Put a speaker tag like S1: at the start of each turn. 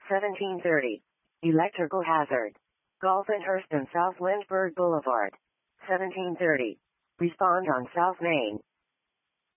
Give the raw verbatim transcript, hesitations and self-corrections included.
S1: seventeen thirty. Electrical hazard. Goldenhurst and South Lindbergh Boulevard. seventeen thirty. Respond on South Main.